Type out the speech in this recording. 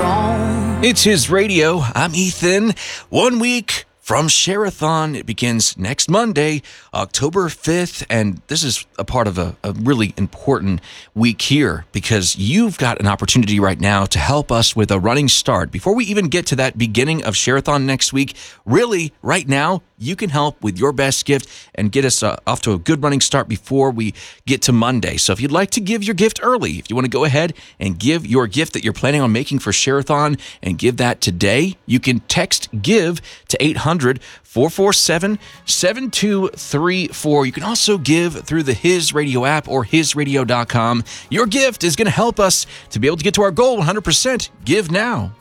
strong. It's His Radio. I'm Ethan. 1 week from Share-a-thon. It begins next Monday, October 5th, and this is a part of a really important week here because you've got an opportunity right now to help us with a running start. Before we even get to that beginning of Share-a-thon next week, really, right now, you can help with your best gift and get us off to a good running start before we get to Monday. So if you'd like to give your gift early, if you want to go ahead and give your gift that you're planning on making for Share-a-thon and give that today, you can text GIVE to 800-447-7234. You can also give through the His Radio app or hisradio.com. Your gift is going to help us to be able to get to our goal 100%. Give now.